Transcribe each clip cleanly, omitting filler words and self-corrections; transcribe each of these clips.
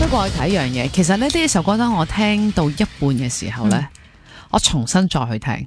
過去睇一樣嘢，其實呢一首歌當我聽到一半嘅時候咧，我重新再去聽。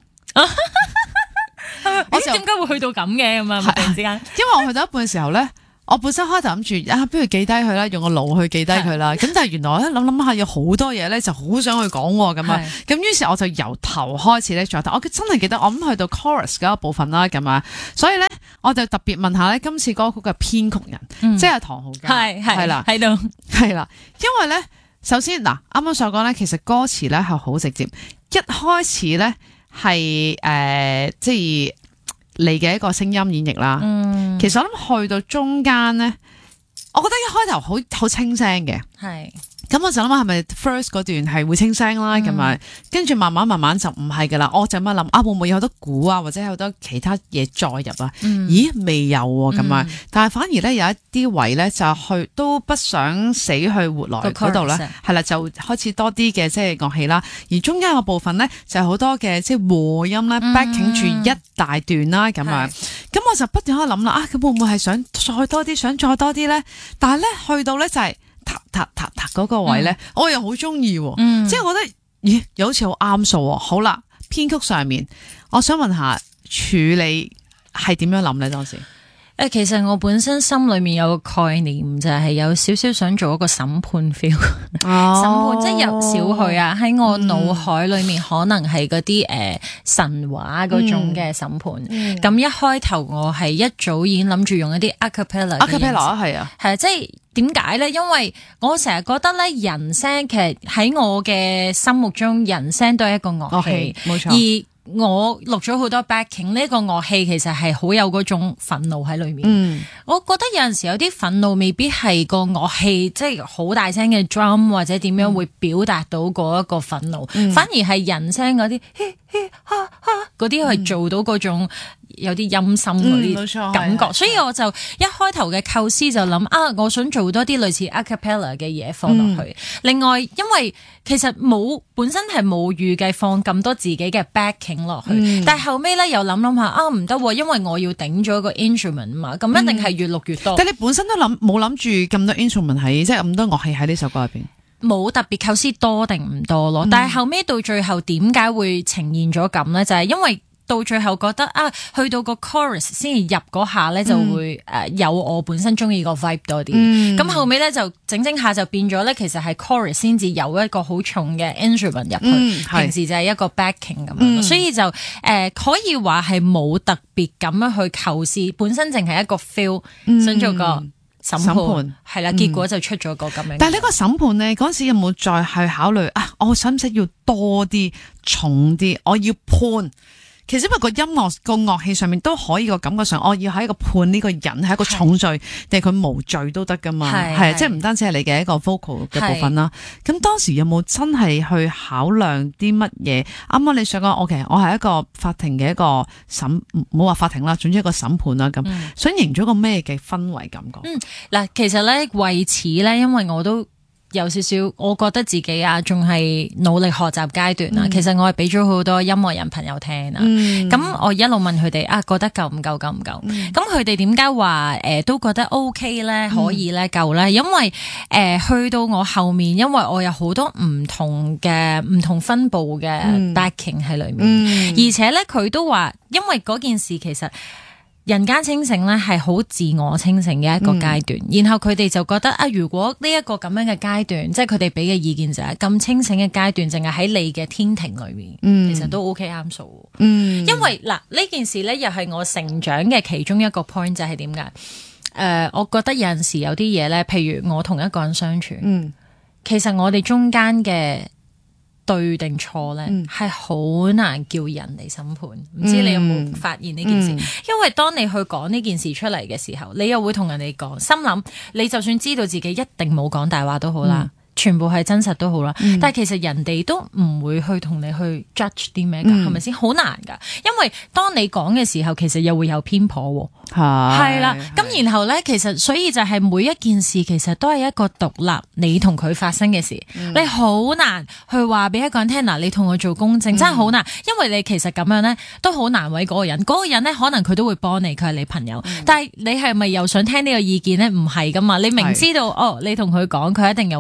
我點解會去到咁嘅咁啊？突然之間， 因為我去到一半嘅時候咧，我本身開頭諗住不如記低佢啦，用個腦去記低佢啦。咁但係原來咧諗下有好多嘢咧，就好想去講咁啊。咁於是我就由頭開始咧再睇，我真係記得我諗去到 chorus 嗰一部分啦咁啊。所以咧，我就特別問下咧今次歌曲嘅編曲人，即係唐浩嘉，係啦喺度，係啦。因為咧，首先嗱，啱啱所講咧，其實歌詞咧係好直接，一開始咧係即係你嘅一個聲音演繹啦。其實我諗去到中間咧，我覺得一開頭好清聲嘅，係。咁我就諗下係咪 first 嗰段係會清聲啦，咁啊，跟住慢慢就唔係噶啦。我就咁諗會唔會有好多鼓啊，或者有好多其他嘢再入啊？咦，未有咁啊，但係反而咧有一啲位咧就去都不想死去活來嗰度咧，係啦，就開始多啲嘅即係樂器啦。而中間個部分咧就係好多嘅即係和音咧 backing 住一大段啦，咁啊，咁我就不斷喺度諗啦，咁會唔會係想再多啲咧？但係咧去到咧就係。嗒嗰個位咧，我又好中意，即係我覺得，咦，又好似好啱數喎。好啦，編曲上面，我想問下處理係點樣諗咧？當時其實我本身心裏面有個概念，就係有少少想做一個審判 feel，審判即係入少許啊。喺我腦海裏面，可能係嗰啲神話嗰種嘅審判。咁一開頭我係一早已經諗住用一啲 acapella 係啊， 係即係。點解咧？因為我成日覺得咧，人聲其實喺我嘅心目中，人聲都係一個樂器，冇錯。而我錄咗好多 backing，呢個樂器其實係好有嗰種憤怒喺裏面。我覺得有陣時有啲憤怒未必係個樂器，即係好大聲嘅 drum 或者點樣會表達到嗰一個憤怒，反而係人聲嗰啲嗰啲係做到嗰種。有啲陰森嗰啲感覺，所以我就一開頭嘅構思就諗我想做多啲類似 acapella 嘅嘢放落去。另外，因為其實本身係冇預計放咁多自己嘅 backing 落去，但係後尾咧又諗下唔得，因為我要頂咗一個 instrument 嘛，咁一定係越錄越多。 但係你本身都冇諗住咁多 instrument 喺，即係咁多樂器喺呢首歌入邊。 冇特別構思多定唔多咯，但係後尾到最後點解會呈現咗咁咧？就係因為。到最後覺得去到個 chorus 先至入嗰下咧，就會有我本身中意個 vibe 多啲。咁後尾咧就整下就變咗咧，其實係 chorus 先至有一個好重嘅 instrument 入去，平時就係一個 backing 咁樣。所以就可以話係冇特別咁樣去構思，本身淨係一個 feel，想做個審判係啦，結果就出咗個咁樣。 但係呢個審判咧，嗰陣時有冇再去考慮我使唔使要多啲、重啲？我要判。其實因為個音樂個樂器上面都可以個感覺上，我要喺一個判呢個人係一個重罪，定係佢無罪都得噶嘛？係即係唔單止係你嘅一個 vocal 嘅部分啦。咁當時有冇真係去考量啲乜嘢？啱啱你想講，OK，我係一個法庭嘅一個唔好話法庭啦，總之一個審判啦，咁想營造個咩嘅氛圍感覺？ 嗱，其實咧為此咧，因為我都。有少少，我覺得自己仲係努力學習階段啦。其實我係俾咗好多音樂人朋友聽啦。咁我一路問佢哋覺得夠唔夠？夠唔夠？咁佢哋點解話都覺得 OK 咧？可以咧？夠咧？因為去到我後面，因為我有好多唔同分佈嘅 backing 喺裏面，而且咧佢都話，因為嗰件事其實。人間清醒咧係好自我清醒嘅一個階段，然後佢哋就覺得如果呢一個咁樣嘅階段，即係佢哋俾嘅意見就係咁清醒嘅階段，淨係喺你嘅天庭裏面，其實都 OK 啱數。因為嗱呢件事咧又係我成長嘅其中一個 point， 就係點解？我覺得有陣時有啲嘢咧，譬如我同一個人相處，其實我哋中間嘅。對定錯咧，係好難叫人嚟審判。唔知你有冇發現呢件事？因為當你去講呢件事出嚟嘅時候，你又會同人哋講，心諗你就算知道自己一定冇講大話都好啦。全部係真實都好啦，但係其實人哋都唔會去同你去 judge 啲咩噶，係咪先？好難噶，因為當你講嘅時候，其實又會有偏頗，係啦。咁然後咧，其實所以就係每一件事，其實都係一個獨立你同佢發生嘅事，你好難去話俾一個人聽嗱，你同我做公正，真係好難，因為你其實咁樣咧都好難為嗰個人，嗰個人咧可能佢都會幫你，佢係你朋友，但係你係咪又想聽呢個意見咧？唔係噶嘛，你明知道你同佢講，佢一定又會聽你。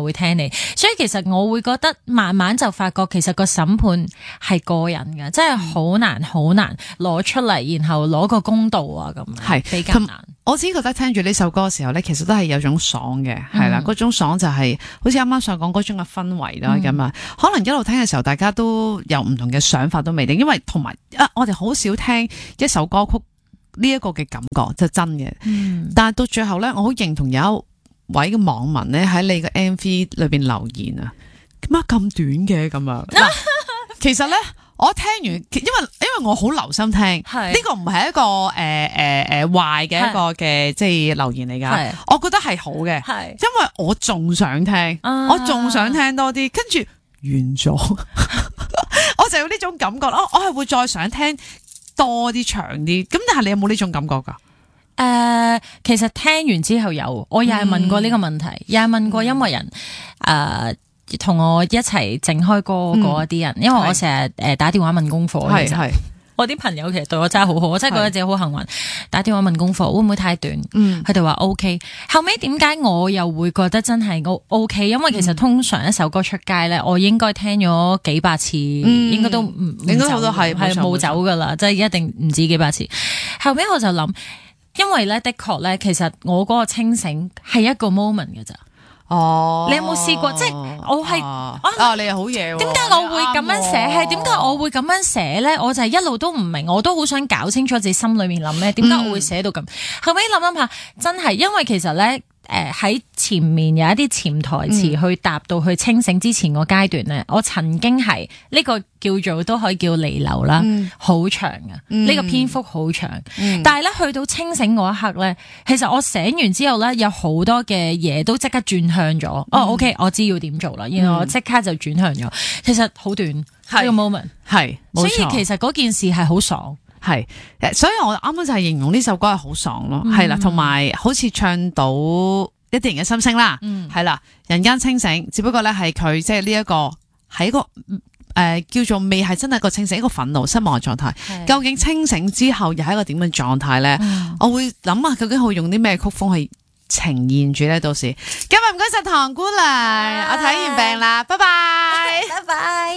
你。所以其實我會覺得慢慢就發覺其實個審判係個人㗎，真係好難攞出嚟，然後攞個公道啊咁，係比較難。 我自己覺得聽住呢首歌嘅時候咧，其實都係有種爽嘅，係啦，嗰種爽就係好似啱啱所講嗰種嘅氛圍啦咁啊。可能一路聽嘅時候，大家都有唔同嘅想法都未定，因為同埋我哋好少聽一首歌曲呢一個嘅感覺就真嘅。但係到最後咧，我好認同有一位嘅網民咧喺你個 MV 裏邊留言啊，點解咁短嘅咁啊？其實咧。我聽完，因為我好留心聽，呢個唔係一個壞嘅一個嘅即係留言嚟㗎，我覺得係好嘅，因為我仲想聽，我仲想聽多啲，跟住完咗，我就有呢種感覺，我係會再想聽多啲長啲，咁但係你有冇呢種感覺㗎？ 其實聽完之後有，我又係問過呢個問題，又係問過音樂人，同我一齊整開歌嗰啲人，因為我成日打電話問功課，其實我啲朋友其實對我真係好好，我真係覺得自己好幸運。打電話問功課會唔會太短？佢哋話 OK。後尾點解我又會覺得真係我 OK？因為其實通常一首歌出街咧，我應該聽咗幾百次，應該都應該好多係冇走噶啦，即係一定唔止幾百次。後尾我就諗，因為咧的確咧，其實我嗰個清醒係一個 moment 㗎咋。你有冇試過？即係我係你又好嘢。點解我會咁樣寫？係點解我會咁樣寫咧？我就係一路都唔明，我都好想搞清楚自己心裏面諗咧。點解我會寫到咁？後尾諗下，真係因為其實咧，喺前面有一啲潛台詞去答到去清醒之前個階段咧，我曾經係呢個叫做都可以叫彌留啦，好長啊，呢個篇幅好長。但係咧去到清醒嗰一刻咧，其實我寫完之後咧，有好多嘅嘢都即刻轉向咗。OK， 我知要點做啦，然後我即刻就轉向咗。其實好短呢個 moment， 係，所以其實嗰件事係好爽。 係，所以我啱啱就係形容呢首歌係好爽咯，係啦，同埋好似唱到一啲人嘅心聲啦，係啦，人間清醒，只不過咧係佢即係呢一個係一個叫做未係真係一個清醒，一個憤怒失望嘅狀態。究竟清醒之後又係一個點嘅狀態咧？我會諗下究竟會用啲咩曲風去呈現住咧？到時今日唔該晒唐姑娘，我睇完病啦，拜拜，拜拜。